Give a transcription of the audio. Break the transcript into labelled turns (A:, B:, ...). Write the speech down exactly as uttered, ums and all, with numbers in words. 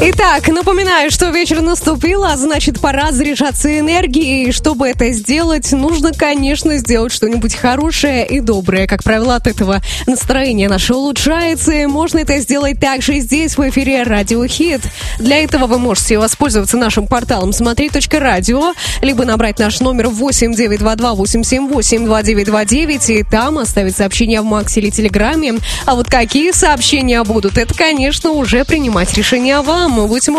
A: Итак, напоминаю, что вечер наступил, а значит, пора заряжаться энергией. И чтобы это сделать, нужно, конечно, сделать что-нибудь хорошее и доброе. Как правило, от этого настроение наше улучшается. И можно это сделать также здесь, в эфире Радио Хит. Для этого вы можете воспользоваться нашим порталом смотри точка радио, либо набрать наш номер восемь девятьсот двадцать два восемьсот семьдесят восемь двадцать девять двадцать девять и там оставить сообщение в Максе или Телеграме. А вот какие сообщения будут, это, конечно, уже принимать решение вам. Будьте